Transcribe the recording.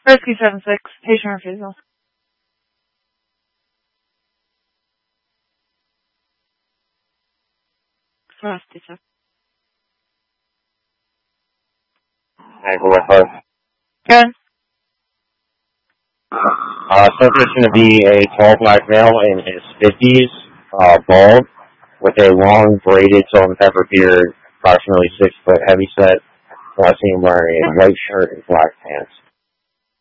Rescue 7-6, patient refusal. Frosty, Anchor with her. Good. Subject's going to be a tall black male in his 50s, bald, with a long braided salt and pepper beard, approximately 6 foot heavyset. I see him wearing a white shirt and black pants.